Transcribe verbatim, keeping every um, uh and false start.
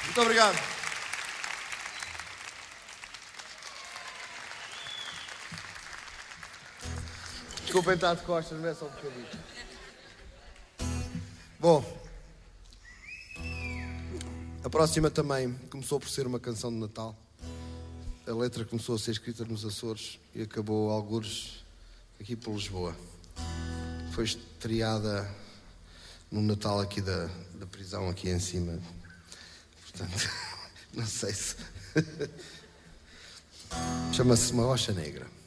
Muito obrigado. Desculpem estar de costas, não é só um bocadinho. Bom, a próxima também começou por ser uma canção de Natal. A letra começou a ser escrita nos Açores e acabou algures aqui por Lisboa. Foi estreada no Natal aqui da, da prisão, aqui em cima. Portanto, não sei se... Chama-se Uma Rocha Negra.